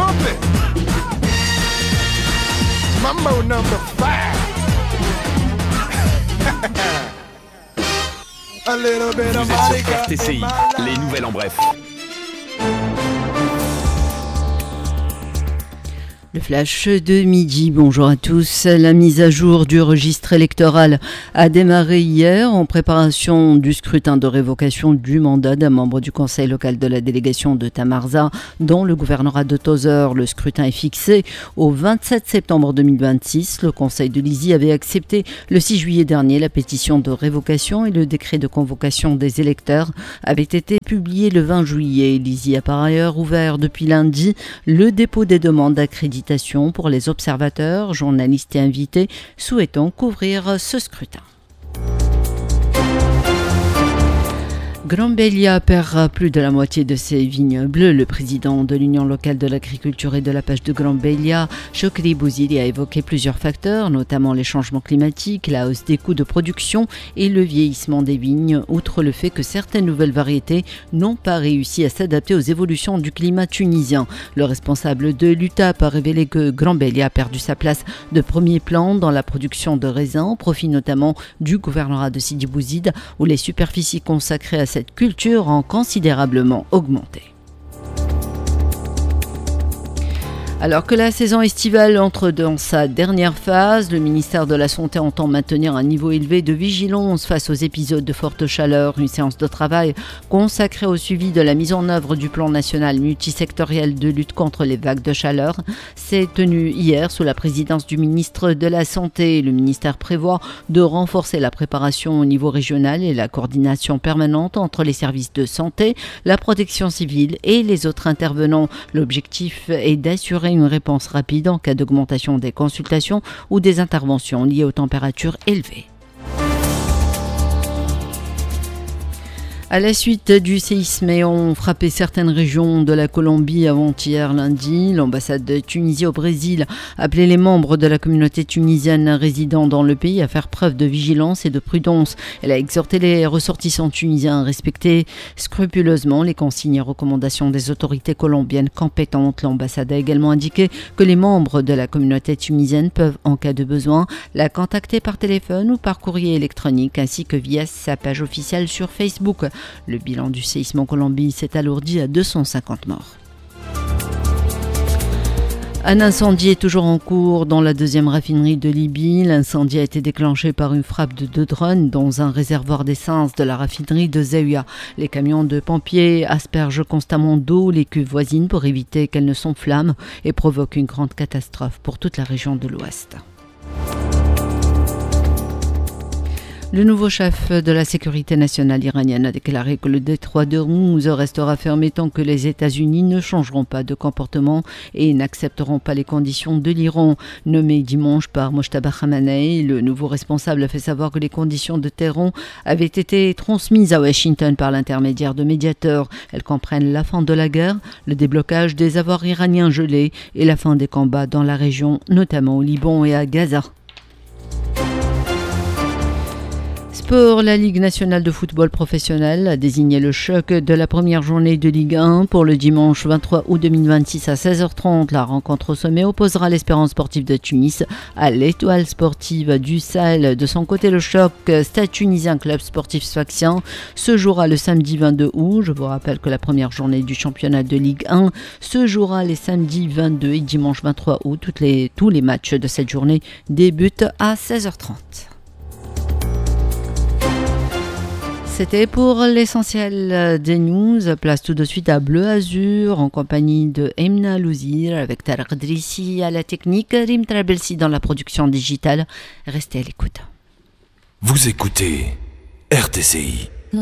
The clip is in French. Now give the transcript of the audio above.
Pump it. Mambo number 5. A little bit of Vous êtes sur Monica RTCI, in my life. les nouvelles en bref. Le flash de midi, bonjour à tous. La mise à jour du registre électoral a démarré hier en préparation du scrutin de révocation du mandat d'un membre du conseil local de la délégation de Tamarza dans le gouvernorat de Tozeur. Le scrutin est fixé au 27 septembre 2026. Le conseil de Lizy avait accepté le 6 juillet dernier la pétition de révocation et le décret de convocation des électeurs avait été publié le 20 juillet. Lizy a par ailleurs ouvert depuis lundi le dépôt des demandes d'accréditation pour les observateurs, journalistes et invités souhaitant couvrir ce scrutin. Grambélia perd plus de la moitié de ses vignes bleues. Le président de l'Union locale de l'agriculture et de la pêche de Grambélia, Chokri Bouzili, a évoqué plusieurs facteurs, notamment les changements climatiques, la hausse des coûts de production et le vieillissement des vignes, outre le fait que certaines nouvelles variétés n'ont pas réussi à s'adapter aux évolutions du climat tunisien. Le responsable de l'UTAP a révélé que Grambélia a perdu sa place de premier plan dans la production de raisins, au profit notamment du gouvernorat de Sidi Bouzid, où les superficies consacrées à cette culture ont considérablement augmenté. Alors que la saison estivale entre dans sa dernière phase, le ministère de la Santé entend maintenir un niveau élevé de vigilance face aux épisodes de forte chaleur. Une séance de travail consacrée au suivi de la mise en œuvre du plan national multisectoriel de lutte contre les vagues de chaleur s'est tenue hier sous la présidence du ministre de la Santé. Le ministère prévoit de renforcer la préparation au niveau régional et la coordination permanente entre les services de santé, la protection civile et les autres intervenants. L'objectif est d'assurer une réponse rapide en cas d'augmentation des consultations ou des interventions liées aux températures élevées. À la suite du séisme ayant frappé certaines régions de la Colombie avant-hier lundi, l'ambassade de Tunisie au Brésil a appelé les membres de la communauté tunisienne résidant dans le pays à faire preuve de vigilance et de prudence. Elle a exhorté les ressortissants tunisiens à respecter scrupuleusement les consignes et recommandations des autorités colombiennes compétentes. L'ambassade a également indiqué que les membres de la communauté tunisienne peuvent, en cas de besoin, la contacter par téléphone ou par courrier électronique, ainsi que via sa page officielle sur Facebook. Le bilan du séisme en Colombie s'est alourdi à 250 morts. Un incendie est toujours en cours dans la deuxième raffinerie de Libye. L'incendie a été déclenché par une frappe de 2 drones dans un réservoir d'essence de la raffinerie de Zaouia. Les camions de pompiers aspergent constamment d'eau les cuves voisines pour éviter qu'elles ne s'enflamment et provoquent une grande catastrophe pour toute la région de l'Ouest. Le nouveau chef de la sécurité nationale iranienne a déclaré que le détroit d'Ormuz restera fermé tant que les États-Unis ne changeront pas de comportement et n'accepteront pas les conditions de l'Iran. Nommé dimanche par Mojtaba Khamenei, le nouveau responsable a fait savoir que les conditions de Téhéran avaient été transmises à Washington par l'intermédiaire de médiateurs. Elles comprennent la fin de la guerre, le déblocage des avoirs iraniens gelés et la fin des combats dans la région, notamment au Liban et à Gaza. Pour la Ligue nationale de football professionnel a désigné le choc de la première journée de Ligue 1 pour le dimanche 23 août 2026 à 16h30. La rencontre au sommet opposera l'Espérance sportive de Tunis à l'Étoile sportive du Sahel. De son côté, le choc Stade Tunisien Club Sportif Sfaxien se jouera le samedi 22 août. Je vous rappelle que la première journée du championnat de Ligue 1 se jouera les samedis 22 et dimanche 23 août. Tous les matchs de cette journée débutent à 16h30. C'était pour l'essentiel des news. Place tout de suite à Bleu Azur en compagnie de Emna Louzir avec Tarek Drissi à la technique, Rim Trabelsi dans la production digitale. Restez à l'écoute. Vous écoutez RTCI.